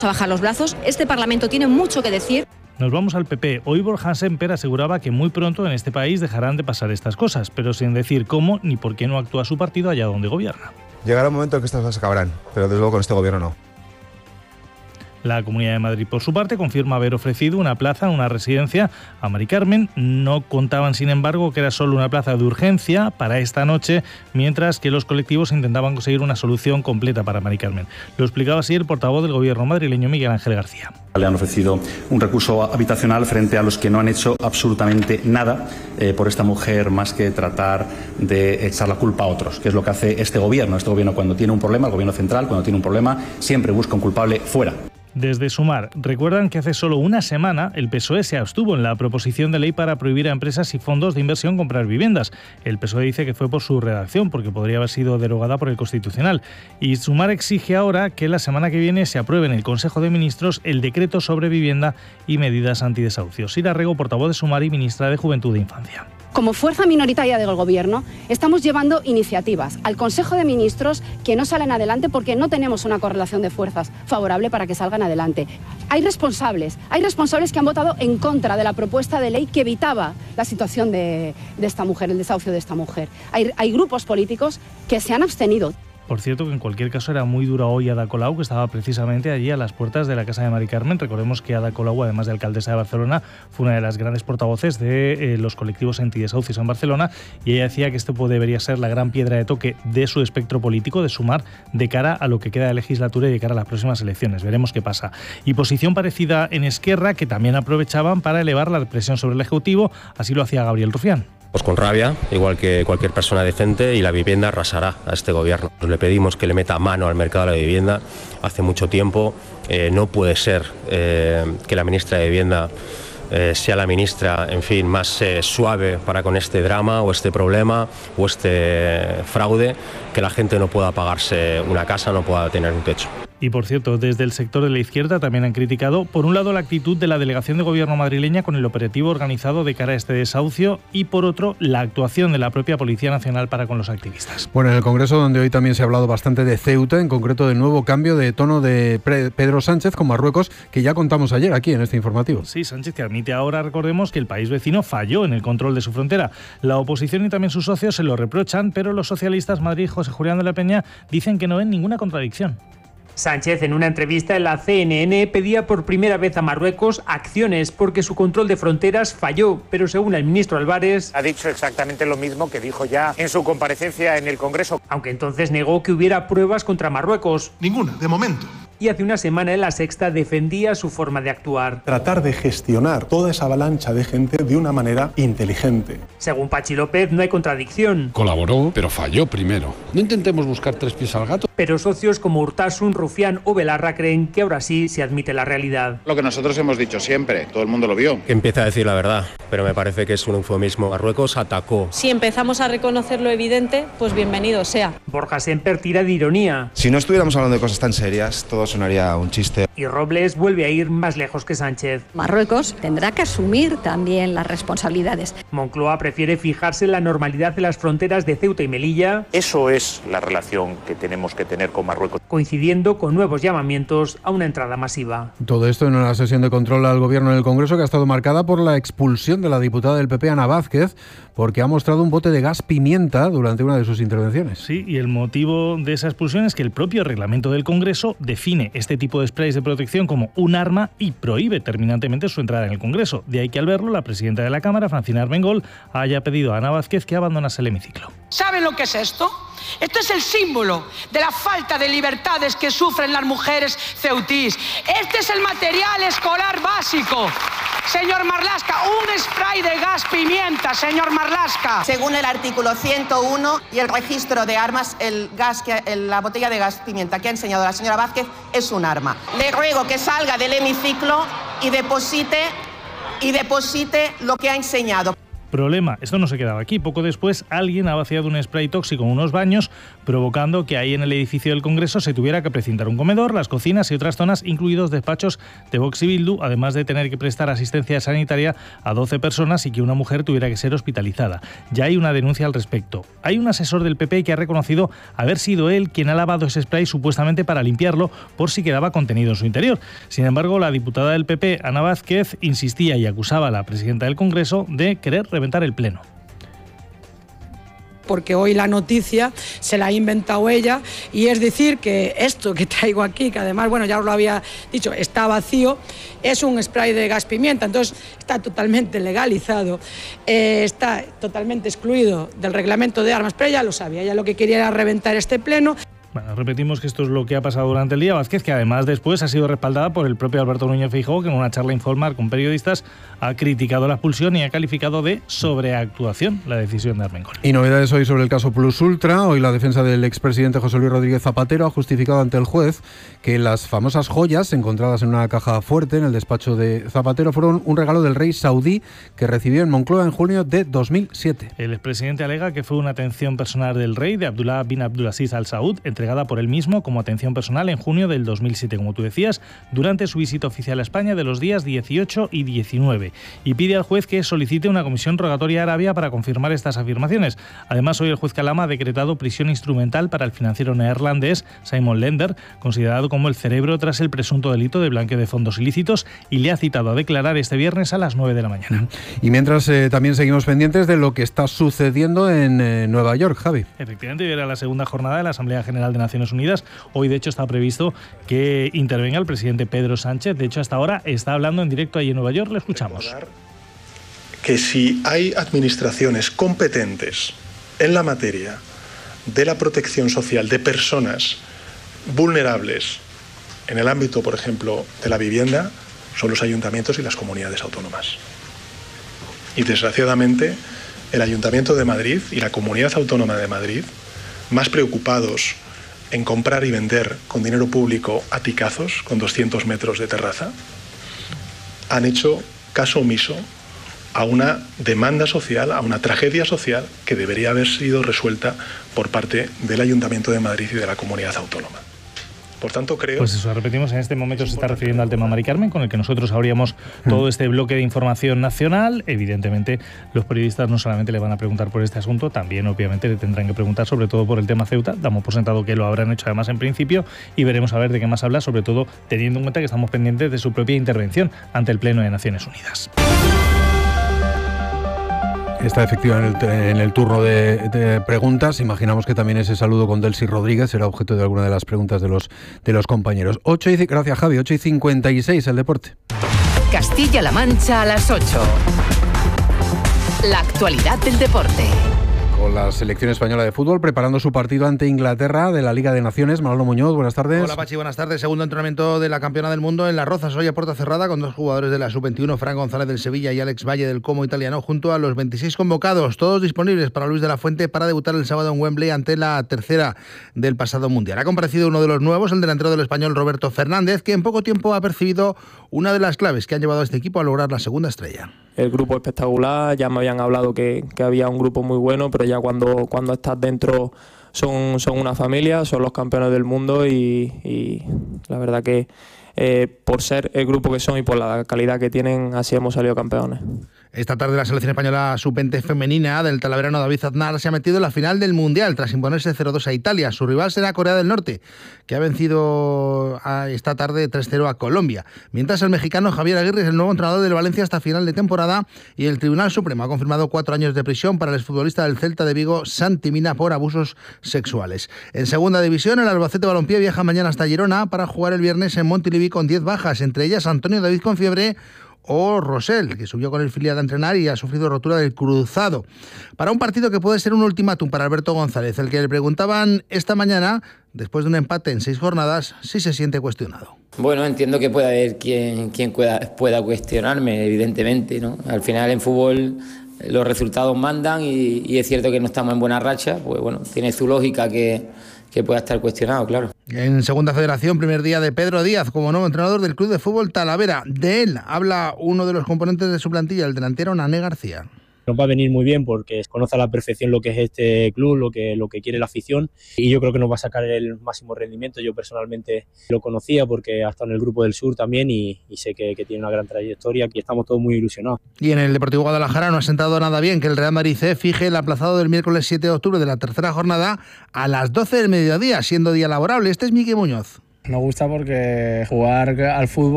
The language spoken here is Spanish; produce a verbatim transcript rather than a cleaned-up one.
A bajar los brazos, este Parlamento tiene mucho que decir. Nos vamos al P P. Hoy Borja Sémper aseguraba que muy pronto en este país dejarán de pasar estas cosas, pero sin decir cómo ni por qué no actúa su partido allá donde gobierna. Llegará un momento en que estas cosas acabarán, pero desde luego con este gobierno no. La Comunidad de Madrid, por su parte, confirma haber ofrecido una plaza en una residencia a Mari Carmen. No contaban, sin embargo, que era solo una plaza de urgencia para esta noche, mientras que los colectivos intentaban conseguir una solución completa para Mari Carmen. Lo explicaba así el portavoz del gobierno madrileño, Miguel Ángel García. Le han ofrecido un recurso habitacional frente a los que no han hecho absolutamente nada eh, por esta mujer, más que tratar de echar la culpa a otros, que es lo que hace este gobierno. Este gobierno, cuando tiene un problema, el gobierno central, cuando tiene un problema, siempre busca un culpable fuera. Desde Sumar, recuerdan que hace solo una semana el P S O E se abstuvo en la proposición de ley para prohibir a empresas y fondos de inversión comprar viviendas. El P S O E dice que fue por su redacción, porque podría haber sido derogada por el Constitucional. Y Sumar exige ahora que la semana que viene se apruebe en el Consejo de Ministros el decreto sobre vivienda y medidas antidesahucios. Sira Rego, portavoz de Sumar y ministra de Juventud e Infancia. Como fuerza minoritaria del Gobierno, estamos llevando iniciativas al Consejo de Ministros que no salen adelante porque no tenemos una correlación de fuerzas favorable para que salgan adelante. Hay responsables, hay responsables que han votado en contra de la propuesta de ley que evitaba la situación de, de esta mujer, el desahucio de esta mujer. Hay, hay grupos políticos que se han abstenido. Por cierto, que en cualquier caso era muy dura hoy Ada Colau, que estaba precisamente allí a las puertas de la casa de Mari Carmen. Recordemos que Ada Colau, además de alcaldesa de Barcelona, fue una de las grandes portavoces de eh, los colectivos antidesahucios en Barcelona, y ella decía que esto debería ser la gran piedra de toque de su espectro político, de Sumar, de cara a lo que queda de legislatura y de cara a las próximas elecciones. Veremos qué pasa. Y posición parecida en Esquerra, que también aprovechaban para elevar la presión sobre el Ejecutivo. Así lo hacía Gabriel Rufián. Pues con rabia, igual que cualquier persona decente, y la vivienda arrasará a este gobierno. Le pedimos que le meta mano al mercado de la vivienda hace mucho tiempo. Eh, no puede ser eh, que la ministra de Vivienda eh, sea la ministra, en fin, más eh, suave para con este drama o este problema o este fraude, que la gente no pueda pagarse una casa, no pueda tener un techo. Y por cierto, desde el sector de la izquierda también han criticado, por un lado, la actitud de la delegación de gobierno madrileña con el operativo organizado de cara a este desahucio, y por otro, la actuación de la propia Policía Nacional para con los activistas. Bueno, en el Congreso, donde hoy también se ha hablado bastante de Ceuta, en concreto del nuevo cambio de tono de Pedro Sánchez con Marruecos, que ya contamos ayer aquí en este informativo. Sí, Sánchez, que admite ahora, recordemos, que el país vecino falló en el control de su frontera. La oposición y también sus socios se lo reprochan, pero los socialistas Madrid, José Julián de la Peña, dicen que no ven ninguna contradicción. Sánchez, en una entrevista en la C N N, pedía por primera vez a Marruecos acciones porque su control de fronteras falló, pero según el ministro Álvarez, ha dicho exactamente lo mismo que dijo ya en su comparecencia en el Congreso. Aunque entonces negó que hubiera pruebas contra Marruecos. Ninguna, de momento. Y hace una semana en La Sexta defendía su forma de actuar. Tratar de gestionar toda esa avalancha de gente de una manera inteligente. Según Pachi López, no hay contradicción. Colaboró, pero falló primero. No intentemos buscar tres pies al gato. Pero socios como Urtasun, Rufián o Belarra creen que ahora sí se admite la realidad. Lo que nosotros hemos dicho siempre, todo el mundo lo vio. Que empieza a decir la verdad, pero me parece que es un eufemismo. Marruecos atacó. Si empezamos a reconocer lo evidente, pues bienvenido sea. Borja Sémper tira de ironía. Si no estuviéramos hablando de cosas tan serias, todo sonaría un chiste. Y Robles vuelve a ir más lejos que Sánchez. Marruecos tendrá que asumir también las responsabilidades. Moncloa prefiere fijarse en la normalidad de las fronteras de Ceuta y Melilla. Eso es la relación que tenemos que tener con Marruecos. Coincidiendo con nuevos llamamientos a una entrada masiva. Todo esto en una sesión de control al gobierno en el Congreso que ha estado marcada por la expulsión de la diputada del P P, Ana Vázquez, porque ha mostrado un bote de gas pimienta durante una de sus intervenciones. Sí, y el motivo de esa expulsión es que el propio reglamento del Congreso define este tipo de sprays de protección como un arma y prohíbe terminantemente su entrada en el Congreso. De ahí que al verlo, la presidenta de la Cámara, Francina Armengol, haya pedido a Ana Vázquez que abandonase el hemiciclo. ¿Saben lo que es esto? Esto es el símbolo de la falta de libertades que sufren las mujeres ceutís. Este es el material escolar básico. Señor Marlaska, un spray de gas pimienta, señor Marlaska. Según el artículo ciento uno y el registro de armas, el gas que, el, la botella de gas pimienta que ha enseñado la señora Vázquez es un arma. Le ruego que salga del hemiciclo y deposite, y deposite lo que ha enseñado. Problema, esto no se quedaba aquí. Poco después, alguien ha vaciado un spray tóxico en unos baños, provocando que ahí en el edificio del Congreso se tuviera que precintar un comedor, las cocinas y otras zonas, incluidos despachos de Vox y Bildu, además de tener que prestar asistencia sanitaria a doce personas y que una mujer tuviera que ser hospitalizada. Ya hay una denuncia al respecto. Hay un asesor del P P que ha reconocido haber sido él quien ha lavado ese spray supuestamente para limpiarlo por si quedaba contenido en su interior. Sin embargo, la diputada del P P, Ana Vázquez, insistía y acusaba a la presidenta del Congreso de querer reventar el Pleno. Porque hoy la noticia se la ha inventado ella, y es decir que esto que traigo aquí, que además, bueno, ya os lo había dicho, está vacío, es un spray de gas pimienta, entonces está totalmente legalizado, eh, está totalmente excluido del reglamento de armas, pero ella lo sabía, ella lo que quería era reventar este pleno. Bueno, repetimos que esto es lo que ha pasado durante el día. Vázquez, que además después ha sido respaldada por el propio Alberto Núñez Feijóo, que en una charla informal con periodistas ha criticado la expulsión y ha calificado de sobreactuación la decisión de Armengol. Y novedades hoy sobre el caso Plus Ultra. Hoy la defensa del expresidente José Luis Rodríguez Zapatero ha justificado ante el juez que las famosas joyas encontradas en una caja fuerte en el despacho de Zapatero fueron un regalo del rey saudí que recibió en Moncloa en junio de dos mil siete. El expresidente alega que fue una atención personal del rey, de Abdullah bin Abdulaziz Al Saud, entregada por él mismo como atención personal en junio del dos mil siete, como tú decías, durante su visita oficial a España de los días dieciocho y diecinueve, y pide al juez que solicite una comisión rogatoria a Arabia para confirmar estas afirmaciones. Además, hoy el juez Calama ha decretado prisión instrumental para el financiero neerlandés Simon Lender, considerado como el cerebro tras el presunto delito de blanqueo de fondos ilícitos, y le ha citado a declarar este viernes a las nueve de la mañana. Y mientras eh, también seguimos pendientes de lo que está sucediendo en eh, Nueva York, Javi. Efectivamente, hoy era la segunda jornada de la Asamblea General de Naciones Unidas. Hoy, de hecho, está previsto que intervenga el presidente Pedro Sánchez. De hecho, hasta ahora está hablando en directo allí en Nueva York. Le escuchamos. Que si hay administraciones competentes en la materia de la protección social de personas vulnerables en el ámbito, por ejemplo, de la vivienda, son los ayuntamientos y las comunidades autónomas. Y desgraciadamente, el Ayuntamiento de Madrid y la Comunidad Autónoma de Madrid, más preocupados en comprar y vender con dinero público aticazos con doscientos metros de terraza, han hecho caso omiso a una demanda social, a una tragedia social que debería haber sido resuelta por parte del Ayuntamiento de Madrid y de la Comunidad Autónoma. Por tanto, creo... Pues eso, repetimos, en este momento se está refiriendo al tema Mari Carmen, con el que nosotros abríamos todo este bloque de información nacional. Evidentemente, los periodistas no solamente le van a preguntar por este asunto, también obviamente le tendrán que preguntar sobre todo por el tema Ceuta. Damos por sentado que lo habrán hecho además en principio, y veremos a ver de qué más habla, sobre todo teniendo en cuenta que estamos pendientes de su propia intervención ante el Pleno de Naciones Unidas. Está efectiva en el, en el turno de, de preguntas. Imaginamos que también ese saludo con Delcy Rodríguez será objeto de alguna de las preguntas de los, de los compañeros. ocho y, gracias, Javi. ocho y cincuenta y seis, el deporte. Castilla-La Mancha a las ocho. La actualidad del deporte. Con la selección española de fútbol preparando su partido ante Inglaterra de la Liga de Naciones. Manolo Muñoz, buenas tardes. Hola Pachi, buenas tardes. Segundo entrenamiento de la campeona del mundo en Las Rozas, hoy a puerta cerrada, con dos jugadores de la sub veintiuno, Fran González del Sevilla y Alex Valle del Como italiano, junto a los veintiséis convocados, todos disponibles para Luis de la Fuente para debutar el sábado en Wembley ante la tercera del pasado Mundial. Ha comparecido uno de los nuevos, el delantero del español Roberto Fernández, que en poco tiempo ha percibido una de las claves que han llevado a este equipo a lograr la segunda estrella. El grupo espectacular, ya me habían hablado que, que había un grupo muy bueno, pero ya cuando, cuando estás dentro son, son una familia, son los campeones del mundo y, y la verdad que eh, por ser el grupo que son y por la calidad que tienen, así hemos salido campeones. Esta tarde la selección española sub veinte femenina del talaverano David Aznar se ha metido en la final del Mundial tras imponerse cero dos a Italia. Su rival será Corea del Norte, que ha vencido a esta tarde tres cero a Colombia. Mientras el mexicano Javier Aguirre es el nuevo entrenador del Valencia hasta final de temporada, y el Tribunal Supremo ha confirmado cuatro años de prisión para el exfutbolista del Celta de Vigo, Santi Mina, por abusos sexuales. En segunda división, el Albacete Balompié viaja mañana hasta Girona para jugar el viernes en Montilivi con diez bajas, entre ellas Antonio David con fiebre o Rosell, que subió con el filial a entrenar y ha sufrido rotura del cruzado. Para un partido que puede ser un ultimátum para Alberto González, el que le preguntaban esta mañana, después de un empate en seis jornadas, si se siente cuestionado. Bueno, entiendo que puede haber quien, quien pueda, pueda cuestionarme, evidentemente, ¿no? Al final en fútbol los resultados mandan y, y es cierto que no estamos en buena racha, pues bueno, tiene su lógica que, que pueda estar cuestionado, claro. En Segunda Federación, primer día de Pedro Díaz como nuevo entrenador del Club de Fútbol Talavera. De él habla uno de los componentes de su plantilla, el delantero Nané García. Nos va a venir muy bien porque conoce a la perfección lo que es este club, lo que, lo que quiere la afición, y yo creo que nos va a sacar el máximo rendimiento. Yo personalmente lo conocía porque ha estado en el Grupo del Sur también y, y sé que, que tiene una gran trayectoria, y estamos todos muy ilusionados. Y en el Deportivo Guadalajara no ha sentado nada bien que el Real Madrid C fije el aplazado del miércoles siete de octubre de la tercera jornada a las doce del mediodía, siendo día laborable. Este es Miki Muñoz. Me gusta porque jugar al fútbol